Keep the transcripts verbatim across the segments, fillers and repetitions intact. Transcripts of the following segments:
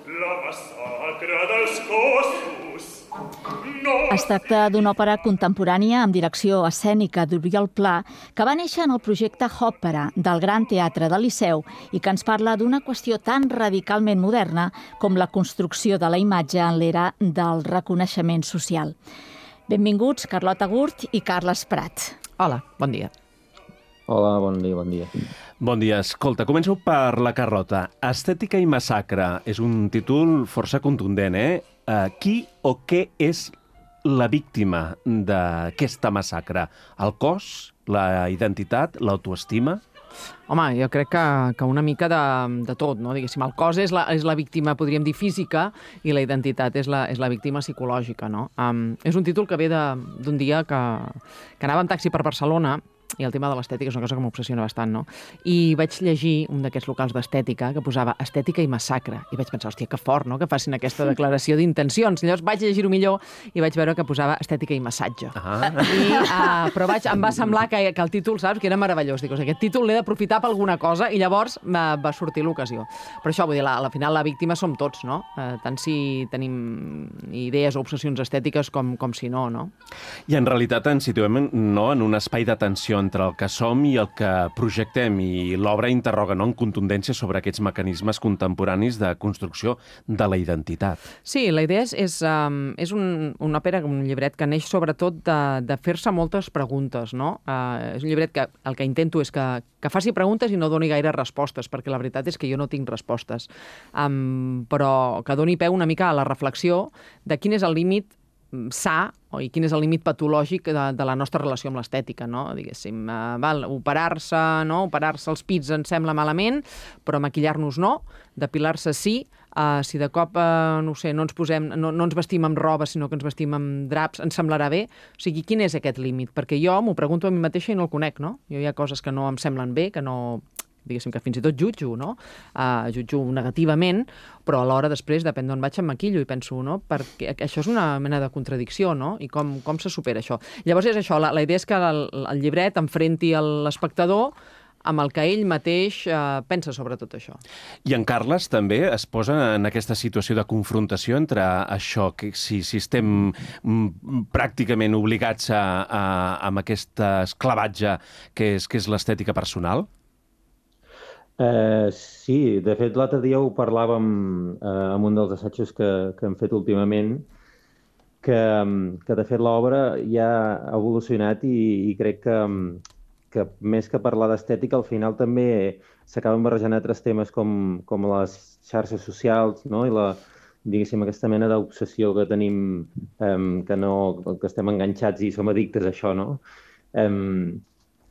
La massacre dels cossos. Es tracta d'una òpera contemporània amb direcció escènica d'Oriol Pla que va néixer en el projecte Òpera del Gran Teatre del Liceu i que ens parla d'una qüestió tan radicalment moderna com la construcció de la imatge en l'era del reconeixement social. Benvinguts Carlota Gurt i Carles Prat. Hola, bon dia. Hola, bon dia, bon dia. Bon dia. Escolta, començo per la Carlota. Estètica i massacre és un títol força contundent, eh? Uh, qui o què és la víctima d'aquesta massacre? El cos, la identitat, l'autoestima? Home, jo crec que, que una mica de, de tot, no? Diguéssim, el cos és la, és la víctima, podríem dir, física, i la identitat és la, és la víctima psicològica, no? Um, és un títol que ve d'un dia que, que anava en taxi per Barcelona, i el tema de l'estètica és una cosa que m'obsessiona bastant, no? I vaig llegir un d'aquests locals d'estètica que posava estètica i massacre. I vaig pensar, hòstia, que fort, no?, que facin aquesta declaració d'intencions. Llavors vaig llegir-ho millor i vaig veure que posava estètica i massatge. Ah. I, uh, però vaig, em va semblar que, que el títol, saps, que era meravellós. Dic, o sigui, aquest títol l'he d'aprofitar per alguna cosa, i llavors va, va sortir l'ocasió. Però això, vull dir, la, al final la víctima som tots, no? Uh, tant si tenim idees o obsessions estètiques com, com si no, no? I en realitat ens situem, no?, en un espai d'atenció entre el que som i el que projectem, i l'obra interroga, no?, en contundència sobre aquests mecanismes contemporanis de construcció de la identitat. Sí, la idea és, és, um, és un, una òpera, un llibret que neix sobretot de, de fer-se moltes preguntes, no? Uh, és un llibret que el que intento és que, que faci preguntes i no doni gaire respostes, perquè la veritat és que jo no tinc respostes, um, però que doni peu una mica a la reflexió de quin és el límit sa i quin és el límit patològic de, de la nostra relació amb l'estètica, no? Diguéssim, uh, val, operar-se, no? Operar-se els pits ens sembla malament, però maquillar-nos no, depilar-se sí, uh, si de cop, uh, no sé, no ens posem, no, no ens vestim amb roba, sinó que ens vestim amb draps, ens semblarà bé? O sigui, quin és aquest límit? Perquè jo m'ho pregunto a mi mateixa i no el conec, no? Jo hi ha coses que no em semblen bé, que no... diguéssim que fins i tot jutjo, no? Uh, jutjo negativament, però alhora després, depèn d'on vaig, em maquillo i penso, no? Perquè això és una mena de contradicció, no? I com, com se supera això? Llavors és això, la, la idea és que el, el llibret enfrenti l'espectador amb el que ell mateix eh, pensa sobre tot això. I en Carles també es posa en aquesta situació de confrontació entre això, que si, si estem mm, pràcticament obligats a, a, amb aquest esclavatge que és, que és l'estètica personal? Uh, sí, de fet l'altre dia ho parlàvem uh, en un dels assajos que, que hem fet últimament, que, que de fet l'obra ja ha evolucionat i, i crec que, que més que parlar d'estètica, al final també s'acaben barrejant altres temes com, com les xarxes socials, no? I la, diguéssim, aquesta mena d'obsessió que tenim, um, que, no, que estem enganxats i som addictes a això, no? Um,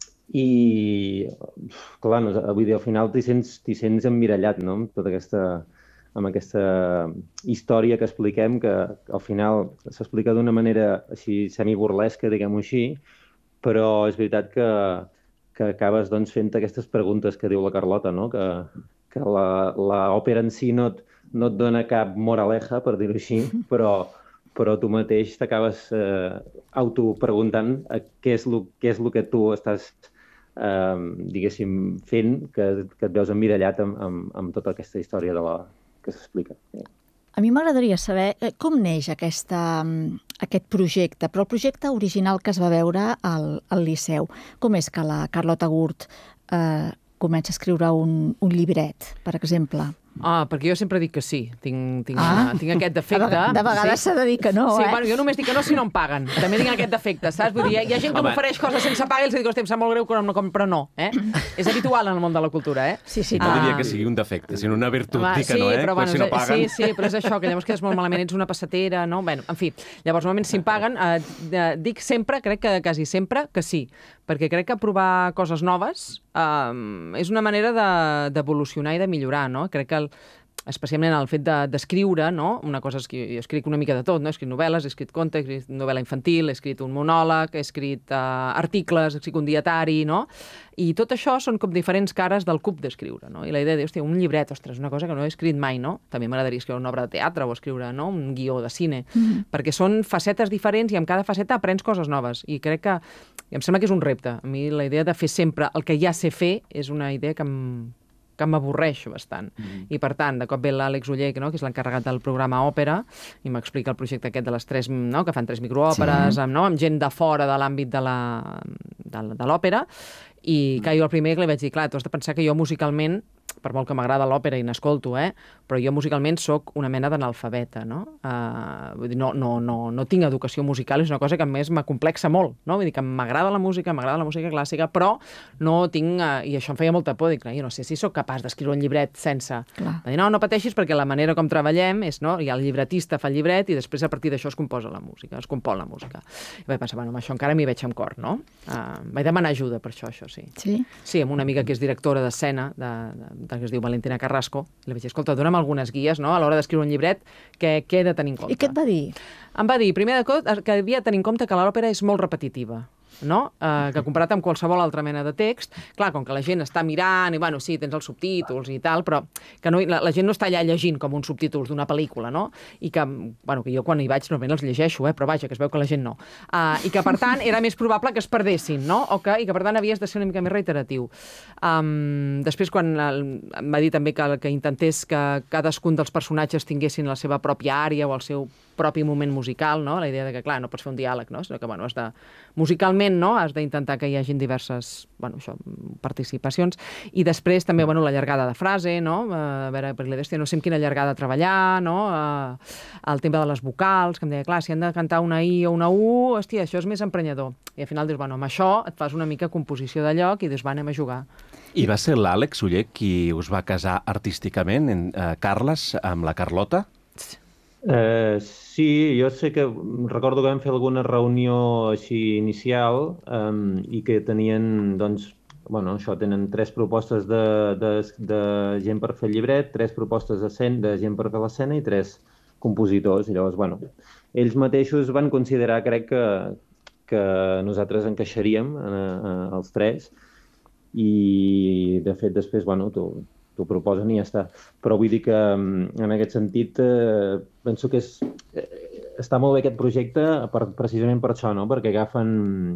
I, clar, no, vull dir, al final t'hi sents, t'hi sents emmirallat, no?, amb tota aquesta, amb aquesta història que expliquem, que al final s'explica d'una manera així semi-burlesca, diguem-ho així, però és veritat que, que acabes doncs, fent aquestes preguntes que diu la Carlota, no?, que, que l'òpera en si no et, no et dona cap moraleja, per dir-ho així, però, però tu mateix t'acabes eh, autopreguntant eh, què és el què és lo que tu estàs Uh, diguéssim, fent, que, que et veus emmirallat amb, amb, amb tota aquesta història de la, que s'explica. A mi m'agradaria saber com neix aquesta, aquest projecte, però el projecte original que es va veure al, al Liceu. Com és que la Carlota Gurt eh, comença a escriure un, un llibret, per exemple? Ah, perquè jo sempre dic que sí. Tinc, tinc, ah. tinc aquest defecte. De vegades s'ha sí. de dir que no, sí, eh? Bueno, jo només dic que no si no em paguen. També tinc aquest defecte, saps? Vull dir, hi ha gent que m'ofereix coses sense pagar i els dic, hosti, em sap molt greu, però no, però no. Eh? És habitual en el món de la cultura, eh? Sí, sí. No ah. diria que sigui un defecte, sinó una virtut. Va, dir que sí, no, eh? Però, bueno, si no paguen... Sí, sí, però és això, que llavors quedes molt malament, ets una passatera, no? Bueno, en fi, llavors, normalment, si em paguen, eh, dic sempre, crec que quasi sempre, que sí. Perquè crec que provar coses noves eh, és una manera d'evolucionar de, i de millorar, no? Crec que el, especialment el fet d'escriure, de, no? Una cosa és que jo escric una mica de tot, no? He escrit novel·les, he escrit contes, he escrit novel·la infantil, he escrit un monòleg, he escrit uh, articles, he escrit un dietari, no? I tot això són com diferents cares del cub d'escriure, no? I la idea de dir, hòstia, un llibret, ostres, una cosa que no he escrit mai, no? També m'agradaria escriure una obra de teatre o escriure, no?, un guió de cine, mm-hmm. perquè són facetes diferents i amb cada faceta aprens coses noves. I crec que, i em sembla que és un repte. A mi la idea de fer sempre el que ja sé fer és una idea que em, que m'avorreix bastant. Mm. I per tant, de cop ve l'Àlex Oller, no? Que és l'encarregat del programa Òpera, i m'explica el projecte aquest de les tres, no? Que fan tres microòperes, sí. amb, no? amb gent de fora de l'àmbit de la, de, de l'òpera, i que jo el primer que li vaig dir, clar, tu has de pensar que jo musicalment, per molt que m'agrada l'òpera i n'escolto, eh? però jo musicalment sóc una mena d'analfabeta, no? Uh, vull dir, no, no, no, no tinc educació musical, és una cosa que a més m'acomplexa molt, no? Vull dir que m'agrada la música, m'agrada la música clàssica, però no tinc, uh, i això em feia molta por, dic, jo no sé si sóc capaç d'escriure un llibret sense... Clar. Va dir, no, no pateixis perquè la manera com treballem és, no? Hi ha el llibretista, fa el llibret, i després a partir d'això es composa la música, es compon la música. I vaig pensar, bueno, amb això encara m'hi veig amb cor, no? Uh, vaig demanar ajuda per això, això sí. Sí? Sí, amb una amiga que és directora d'escena, de, de, de, que es diu Valentina Carrasco, i li vaig dir, escolta, dona'm algunes guies, no?, a l'hora d'escriure un llibret, que què he de tenir en compte. I què et va dir? Em va dir, primer de tot, que havia de tenir en compte que l'òpera és molt repetitiva, no? Eh, que comparat amb qualsevol altra mena de text, clar, com que la gent està mirant, i bueno, sí, tens els subtítols i tal, però que no, la, la gent no està allà llegint com uns subtítols d'una pel·lícula, no? I que, bueno, que jo quan hi vaig normalment els llegeixo, eh? Però vaja, que es veu que la gent no. Uh, I que, per tant, era més probable que es perdessin, no? O que, I que, per tant, havies de ser una mica més reiteratiu. Um, després, quan el, em va dir també que, que intentés que cadascun dels personatges tinguessin la seva pròpia àrea o el seu propi moment musical, no? La idea de que, clar, no pots fer un diàleg, no? Sinó que, bueno, has de, musicalment, no? Has d'intentar que hi hagin diverses, bueno, això, participacions. I després també, bueno, la llargada de frase, no? A veure, per l'Edestia no sé amb quina llargada treballar, no? Uh, el tema de les vocals, que em deia, clar, si han de cantar una I o una U, hòstia, això és més emprenyador. I al final dius, bueno, amb això et fas una mica composició de lloc i dius, va, anem a jugar. I va ser l'Àlex Oller qui us va casar artísticament, en, uh, Carles, amb la Carlota? Uh, sí, jo sé que recordo que vam fer alguna reunió així inicial um, i que tenien, doncs, bueno, això, tenen tres propostes de, de, de gent per fer el llibret, tres propostes de, cent, de gent per fer l'escena i tres compositors. I llavors, bueno, ells mateixos van considerar, crec que, que nosaltres encaixaríem eh, eh, els tres i, de fet, després, bueno, tu... t'ho proposen i ja està. Però vull dir que, en aquest sentit, eh, penso que és, eh, està molt bé aquest projecte per, precisament per això, no? Perquè agafen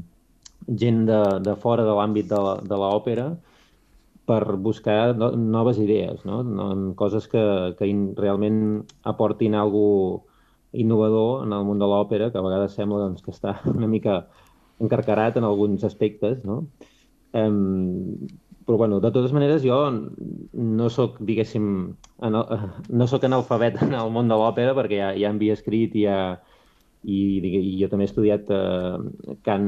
gent de, de fora de l'àmbit de, de l'òpera per buscar no, noves idees, no? Coses que, que in, realment aportin alguna innovador en el món de l'òpera, que a vegades sembla doncs, que està una mica encarcarat en alguns aspectes, no? Eh, Però, bueno, de totes maneres, jo no soc, diguéssim, no soc analfabet en el món de l'òpera, perquè ja, ja havia escrit i, ja, i, i jo també he estudiat eh, cant,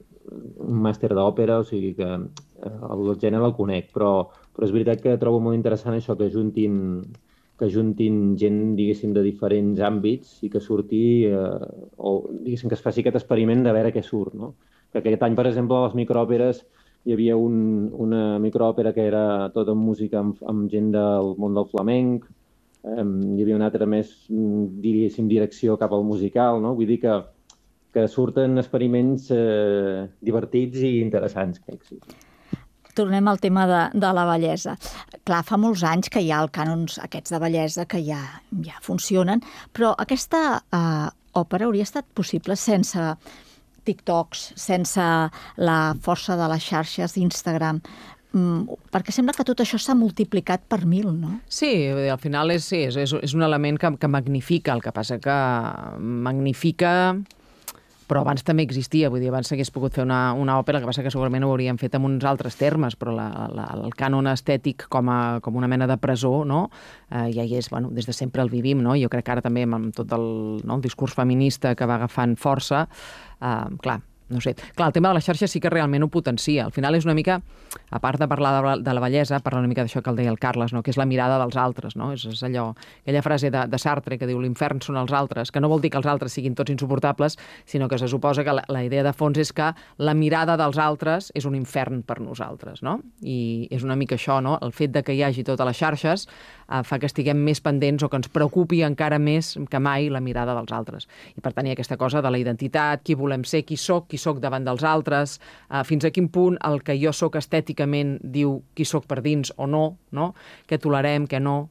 un màster d'òpera, o sigui que eh, el gènere el conec, però, però és veritat que trobo molt interessant això, que juntin, que juntin gent, diguéssim, de diferents àmbits i que surti, eh, o diguéssim, que es faci aquest experiment de veure què surt, no? Que aquest any, per exemple, a les microòperes hi havia un, una microòpera que era tota música amb, amb gent del món del flamenc, um, hi havia una altra més, diríem, direcció cap al musical, no? Vull dir que, que surten experiments eh, divertits i interessants, crec, sí. Tornem al tema de, de la bellesa. Clar, fa molts anys que hi ha els cànons aquests de bellesa que ja, ja funcionen, però aquesta eh, òpera hauria estat possible sense TikToks, sense la força de les xarxes d'Instagram, perquè sembla que tot això s'ha multiplicat per mil, no? Sí, al final és, sí, és, és un element que, que magnifica, el que passa que magnifica... Però abans també existia, vull dir, abans s'hagués pogut fer una, una òpera, que passa que segurament ho hauríem fet amb uns altres termes, però la, la, el cànon estètic com, a, com una mena de presó, no? Eh, ja hi és, bueno, des de sempre el vivim, no? Jo crec que ara també amb tot el, no, el discurs feminista que va agafant força, eh, clar, no sé. Clar, el tema de la xarxa sí que realment ho potencia. Al final és una mica, a part de parlar de, de la bellesa, parla una mica d'això que el deia el Carles, no? Que és la mirada dels altres, no? És, és allò, aquella frase de, de Sartre que diu l'infern són els altres, que no vol dir que els altres siguin tots insuportables, sinó que se suposa que la, la idea de fons és que la mirada dels altres és un infern per nosaltres, no? I és una mica això, no? El fet de que hi hagi totes les xarxes eh, fa que estiguem més pendents o que ens preocupi encara més que mai la mirada dels altres. I per tant hi ha aquesta cosa de la identitat, qui volem ser, qui soc, qui soc davant dels altres, eh, fins a quin punt el que jo soc estèticament diu qui soc per dins o no, no? Què tolerem, què no.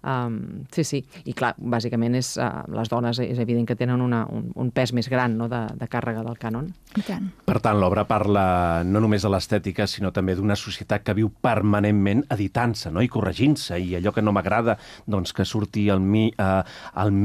Um, sí, sí, i clar, bàsicament és, uh, les dones és evident que tenen una, un, un pes més gran, no?, de, de càrrega del cànon. I tant. Per tant, l'obra parla no només de l'estètica, sinó també d'una societat que viu permanentment editant-se, no?, i corregint-se, i allò que no m'agrada, doncs que surti el, mi, uh, el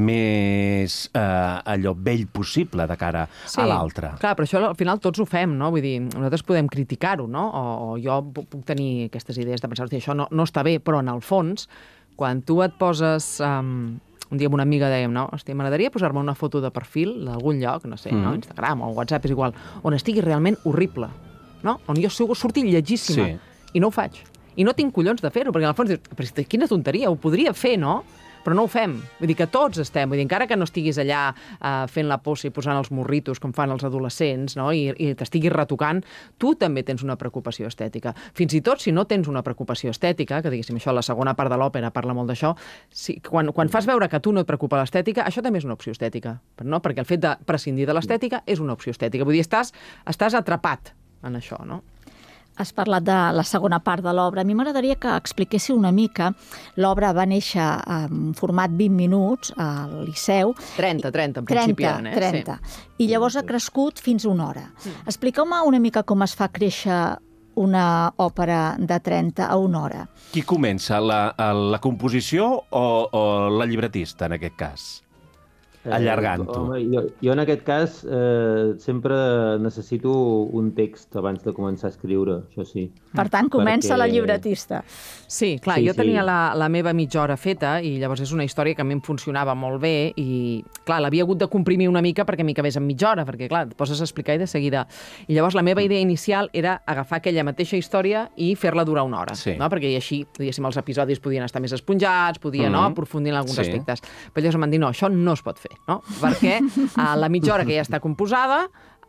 més uh, allò vell possible de cara sí, a l'altre. Clar, però això al final tots ho fem, no? Vull dir, nosaltres podem criticar-ho, no? O, o jo puc tenir aquestes idees de pensar, hosti, això no, no està bé, però en el fons, quan tu et poses... Um, un dia amb una amiga dèiem, no, hosti, m'agradaria posar-me una foto de perfil d'algun lloc, no sé, mm. no, Instagram o WhatsApp, és igual, on estigui realment horrible, no? On jo surti llegíssima, sí. I no ho faig. I no tinc collons de fer-ho, perquè al fons dius, però quina tonteria, ho podria fer, no? Però no ho fem. Vull dir que tots estem, vull dir, encara que no estiguis allà uh, fent la possa i posant els morritos com fan els adolescents, no?, i, i t'estiguis retocant, tu també tens una preocupació estètica. Fins i tot si no tens una preocupació estètica, que diguéssim això, la segona part de l'òpera parla molt d'això, si, quan, quan fas veure que tu no et preocupa l'estètica, això també és una opció estètica, no? Perquè el fet de prescindir de l'estètica és una opció estètica. Vull dir, estàs, estàs atrapat en això, no? Has parlat de la segona part de l'obra. A mi m'agradaria que expliquéssiu una mica. L'obra va néixer en format vint minuts al Liceu. trenta, trenta, en principi. trenta, trenta. Sí. I llavors ha crescut fins a una hora. Mm. Expliqueu-me una mica com es fa créixer una òpera de trenta a una hora. Qui comença, la, la composició o, o la llibretista, en aquest cas? Allargant-ho. Eh, jo, jo en aquest cas eh, sempre necessito un text abans de començar a escriure, això sí. Per tant, comença Perquè... la llibretista. Sí, clar, sí, jo tenia sí. la, la meva mitja hora feta i llavors és una història que a mi em funcionava molt bé i, clar, l'havia hagut de comprimir una mica perquè m'hi cabés en mitja hora, perquè, clar, et poses a explicar i de seguida. I llavors la meva idea inicial era agafar aquella mateixa història i fer-la durar una hora, sí. no? Perquè així, diguéssim, els episodis podien estar més esponjats, podien, mm-hmm. no?, aprofundir en alguns sí. aspectes. Però llavors em van dir, no, això no es pot fer, no? Perquè a la mitja hora que ja està composada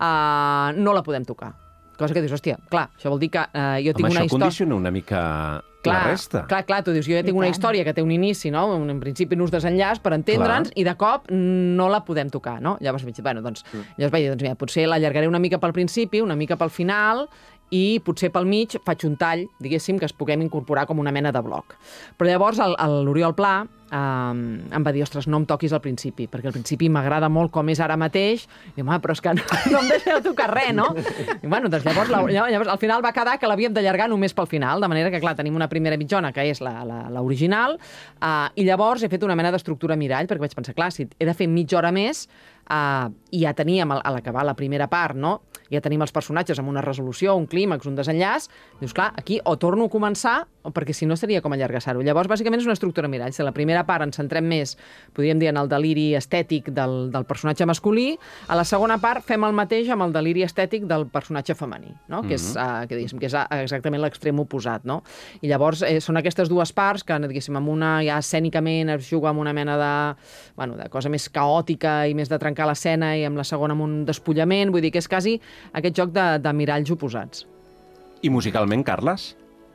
uh, no la podem tocar. Cosa que dius, hòstia, clar, això vol dir que uh, jo tinc Home, una història... això condiciona una mica clar, la resta. Clar, clar, tu dius, jo ja tinc una història que té un inici, no? Un, en principi un ús desenllaç per entendre'ns i de cop no la podem tocar, no? Llavors vaig dir, bueno, doncs, mm. llavors vaig dir, doncs mira, potser l'allargaré una mica pel principi, una mica pel final i potser pel mig faig un tall, diguéssim, que es puguem incorporar com una mena de bloc. Però llavors l'Oriol Pla eh, em va dir, ostres, no em toquis al principi, perquè al principi m'agrada molt com és ara mateix, i home, però és que no, no em deixa de tocar res, no? I bueno, doncs llavors, la, llavors al final va quedar que l'havíem d'allargar només pel final, de manera que, clar, tenim una primera mitjona, que és l'original, eh, i llavors he fet una mena d'estructura mirall, perquè vaig pensar, clar, si he de fer mitja hora més, eh, i ja teníem, a l'acabar la primera part, no?, ja tenim els personatges amb una resolució, un clímax, un desenllaç, dius, clar, aquí o torno a començar, o perquè si no seria com allargassar-ho. Llavors, bàsicament, és una estructura mirall. Si a la primera part ens centrem més, podríem dir, en el deliri estètic del, del personatge masculí, a la segona part fem el mateix amb el deliri estètic del personatge femení, no? Mm-hmm. que, és, uh, que, diguéssim, que és exactament l'extrem oposat, no? I llavors eh, són aquestes dues parts que, diguéssim, amb una ja escènicament es juga amb una mena de, bueno, de cosa més caòtica i més de trencar l'escena, i amb la segona amb un despullament, vull dir que és quasi aquest joc de, de miralls oposats. I musicalment, Carles?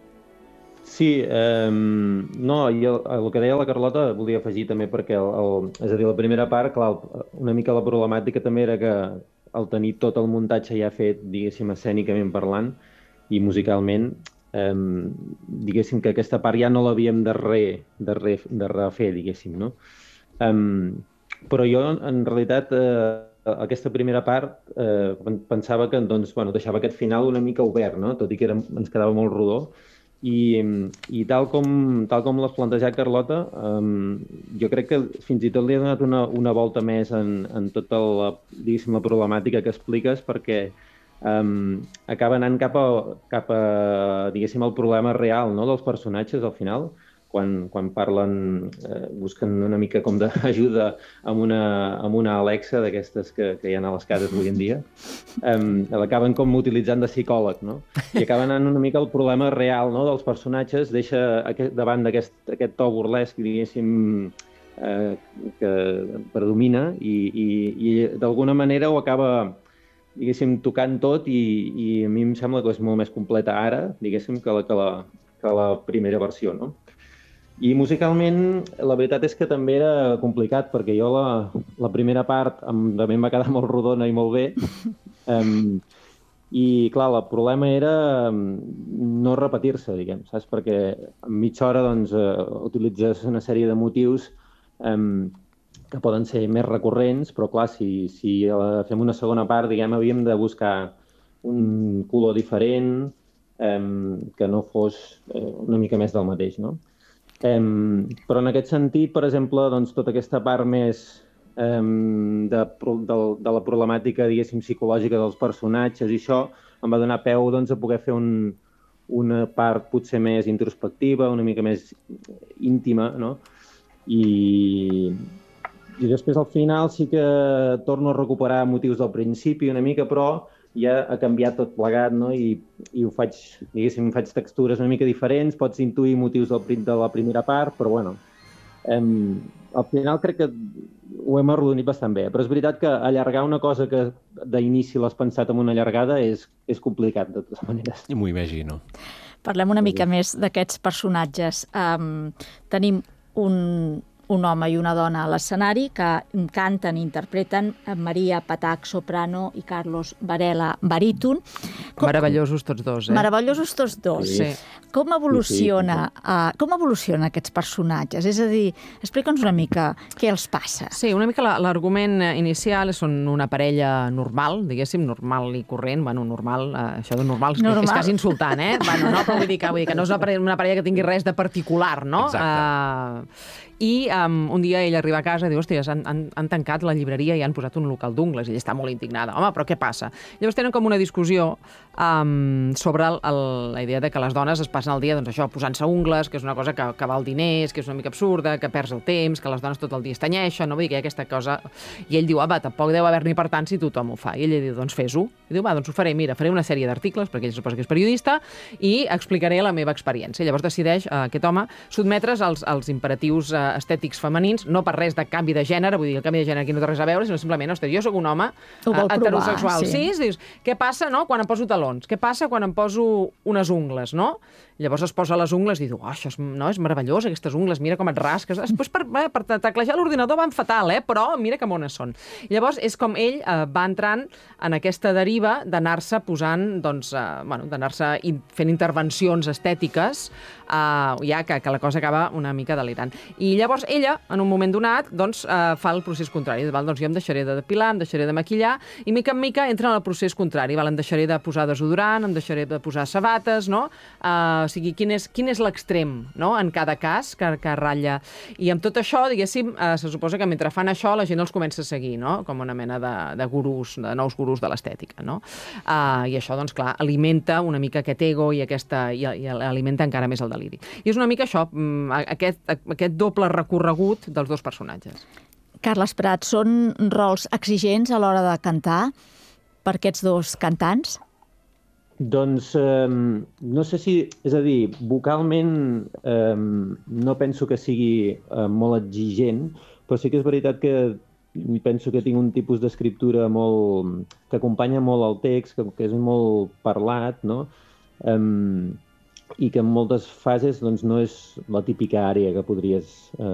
Sí, eh, no, jo el que deia la Carlota volia afegir també perquè, el, el, és a dir, la primera part, clar, una mica la problemàtica també era que al tenir tot el muntatge ja fet, diguéssim, escènicament parlant i musicalment, eh, diguéssim que aquesta part ja no l'havíem de, re, de, re, de refer, diguéssim, no? Eh, però jo, en realitat, eh, aquesta primera part eh, pensava que doncs, bueno, deixava aquest final una mica obert, no? Tot i que era, ens quedava molt rodó. I, i tal, com, tal com l'has plantejat, Carlota, um, jo crec que fins i tot li he donat una, una volta més en, en tota la, diguéssim, la problemàtica que expliques, perquè um, acaba anant cap a, cap a, diguéssim, el problema real, no?, dels personatges al final. Quan, quan parlen, eh, busquen una mica com d'ajuda amb una, amb una Alexa d'aquestes que, que hi ha a les cases avui en dia, eh, l'acaben com utilitzant de psicòleg, no? I acaben anant una mica el problema real, no?, dels personatges, deixa aquest, davant d'aquest aquest to burlesc, diguéssim, eh, que predomina i, i, i d'alguna manera ho acaba, diguéssim, tocant tot i, i a mi em sembla que és molt més completa ara, diguéssim, que la, que la, que la primera versió, no? I musicalment, la veritat és que també era complicat, perquè jo la, la primera part em, també em va quedar molt rodona i molt bé, um, I, clar, el problema era no repetir-se, diguem, saps? Perquè en mitja hora doncs, eh, utilitzes una sèrie de motius eh, que poden ser més recurrents, però, clar, si, si eh, fem una segona part, diguem, havíem de buscar un color diferent, eh, que no fos eh, una mica més del mateix, no? Eh, però en aquest sentit, per exemple, doncs, tota aquesta part més eh, de, de, de la problemàtica, diguéssim, psicològica dels personatges i això em va donar peu doncs, a poder fer un, una part potser més introspectiva, una mica més íntima, no? I, i després al final sí que torno a recuperar motius del principi una mica, però ja ha canviat tot plegat, no? I, i ho faig, diguéssim, faig textures una mica diferents, pots intuir motius del, de la primera part, però bueno, em, al final crec que ho hem arrodonit bastant bé, però és veritat que allargar una cosa que d'inici l'has pensat en una allargada és, és complicat, de totes maneres. I m'ho imagino. Parlem una mica més d'aquests personatges. Um, tenim un, un home i una dona a l'escenari que canten i interpreten Maria Patac, soprano, i Carlos Varela, baríton. Com, Meravellosos tots dos, eh? Meravellosos tots dos. Sí. Com evoluciona, sí, sí, sí. Uh, com evolucionen aquests personatges? És a dir, explica'ns una mica què els passa. Sí, una mica l'argument inicial són una parella normal, diguéssim, normal i corrent. Bueno, normal, uh, això de normal, normal. És quasi insultant, eh? Bueno, no, però vull dir que, vull dir que no és una parella, una parella que tingui res de particular, no? Exacte. Uh, I um, un dia ell arriba a casa i diu, hòstia, han, han, han tancat la llibreria i han posat un local d'ungles, i ella està molt indignada. Home, però què passa? Llavors tenen com una discussió um, sobre el, el, la idea de que les dones es passen el dia, doncs això, posant-se ungles, que és una cosa que, que val diners, que és una mica absurda, que perds el temps, que les dones tot el dia estanyeixen, no? Vull dir que hi ha aquesta cosa... I ell diu, ah, va, tampoc deu haver-n'hi per tant si tothom ho fa. I ella diu, doncs fes-ho. I diu, va, doncs ho faré, mira, faré una sèrie d'articles, perquè ell suposa que és periodista, i explicaré la meva experiència. Llavors decideix uh, aquest home sotmetre's als, als imperatius uh, estètics femenins, no per res de canvi de gènere, vull dir, el canvi de gènere aquí no té res a veure, sinó simplement, ostres, jo sóc un home uh, heterosexual, provar, sí. sí? Dius, què passa, no?, quan em poso talons? Què passa quan em poso unes ungles, no? Llavors es posa les ungles i diu, oh, això és, no, és meravellós, aquestes ungles, mira com et rasques. Després per, eh, per teclejar l'ordinador van fatal, eh? Però mira que mones són. I llavors és com ell eh, va entrant en aquesta deriva d'anar-se posant, doncs, eh, bueno, d'anar-se in, fent intervencions estètiques, eh, ja que, que la cosa acaba una mica delirant. I llavors ella, en un moment donat, doncs, eh, fa el procés contrari. Val? Doncs jo em deixaré de depilar, em deixaré de maquillar, i mica en mica entra en el procés contrari. Val? Em deixaré de posar desodorant, em deixaré de posar sabates, no? Eh, o sigui, quin és, quin és l'extrem, no?, en cada cas que, que ratlla. I amb tot això, diguéssim, eh, se suposa que mentre fan això la gent els comença a seguir, no?, com una mena de, de gurús, de nous gurús de l'estètica, no? Uh, I això, doncs, clar, alimenta una mica aquest ego i, aquesta, i, i alimenta encara més el deliri. I és una mica això, aquest, aquest doble recorregut dels dos personatges. Carles Prat, són rols exigents a l'hora de cantar per aquests dos cantants? Doncs eh, no sé si... És a dir, vocalment eh, no penso que sigui eh, molt exigent, però sí que és veritat que penso que tinc un tipus d'escriptura molt... que acompanya molt el text, que, que és molt parlat, no? Eh, i que en moltes fases doncs, no és la típica àrea que podries... Eh,